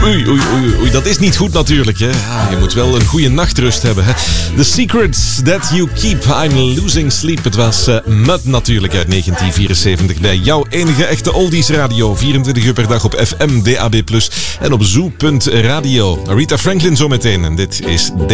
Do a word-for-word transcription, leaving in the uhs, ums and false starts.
oei, oei, oei, oei, dat is niet goed natuurlijk. Hè. Ja, je moet wel een goede nachtrust hebben. Hè. The Secrets That You Keep, I'm Losing Sleep. Het was uh, Mud natuurlijk uit negentien vierenzeventig bij jouw enige echte oldies radio. vierentwintig uur per dag op F M, D A B plus, en op zoo punt radio. Rita Franklin zometeen. En dit is